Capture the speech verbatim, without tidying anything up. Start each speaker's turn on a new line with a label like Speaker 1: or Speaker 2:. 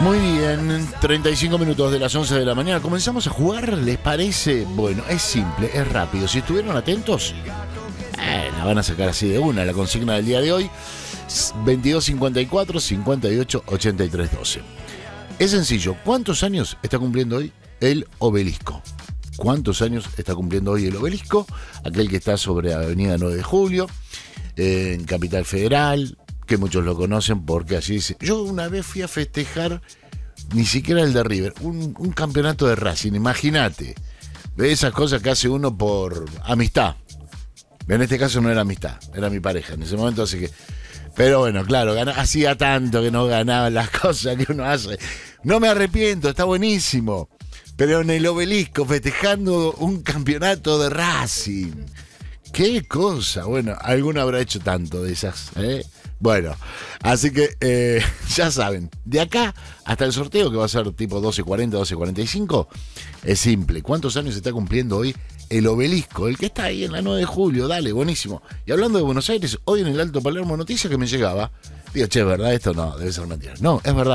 Speaker 1: Muy bien, treinta y cinco minutos de las once de la mañana. ¿Comenzamos a jugar? ¿Les parece? Bueno, es simple, es rápido. Si estuvieron atentos, eh, la van a sacar así de una. La consigna del día de hoy, veintidós cincuenta y cuatro, cincuenta y ocho, ochenta y tres doce. Es sencillo. ¿Cuántos años está cumpliendo hoy el Obelisco? ¿Cuántos años está cumpliendo hoy el Obelisco? Aquel que está sobre Avenida nueve de Julio, eh, en Capital Federal, que muchos lo conocen porque así dice. Yo una vez fui a festejar, ni siquiera el de River, un, un campeonato de Racing, imagínate. De esas cosas que hace uno por amistad. En este caso no era amistad, era mi pareja en ese momento, así que... Pero bueno, claro, gana, hacía tanto que no ganaba las cosas que uno hace. No me arrepiento, está buenísimo. Pero en el Obelisco, festejando un campeonato de Racing. ¡Qué cosa! Bueno, alguno habrá hecho tanto de esas, ¿eh? Bueno, así que eh, ya saben, de acá hasta el sorteo, que va a ser tipo doce cuarenta, doce cuarenta y cinco, es simple. ¿Cuántos años está cumpliendo hoy el Obelisco? El que está ahí en la nueve de Julio, dale, buenísimo. Y hablando de Buenos Aires, hoy en el Alto Palermo, noticia que me llegaba, digo, che, ¿verdad esto? No, debe ser mentira. No, es verdad.